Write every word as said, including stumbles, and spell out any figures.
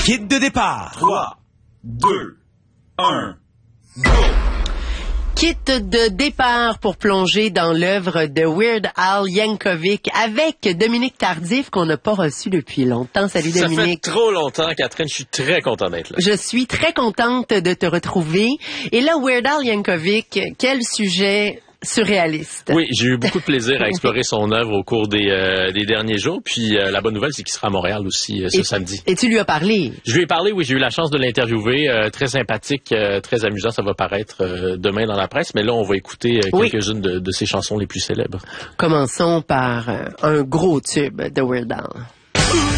Kit de départ. trois, deux, un, go! Kit de départ pour plonger dans l'œuvre de Weird Al Yankovic avec Dominique Tardif qu'on n'a pas reçu depuis longtemps. Salut Dominique. Ça fait trop longtemps, Catherine. Je suis très content d'être là. Je suis très contente de te retrouver. Et là, Weird Al Yankovic, quel sujet surréaliste. Oui, j'ai eu beaucoup de plaisir à explorer son œuvre au cours des, euh, des derniers jours. Puis euh, la bonne nouvelle, c'est qu'il sera à Montréal aussi euh, ce et, samedi. Et tu lui as parlé? Je lui ai parlé, oui. J'ai eu la chance de l'interviewer. Euh, très sympathique, euh, très amusant. Ça va paraître euh, demain dans la presse. Mais là, on va écouter euh, quelques-unes oui. de, de ses chansons les plus célèbres. Commençons par euh, un gros tube de Weird Al.